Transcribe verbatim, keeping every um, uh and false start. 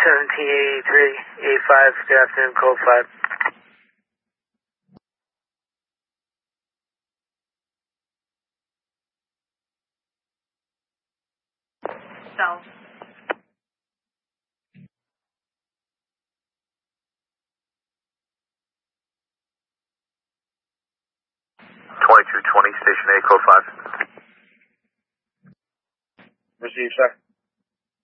seventeen eighty-three, eighty-five, good afternoon, code five. South. twenty-two twenty, station eight, code five. Receive, sir.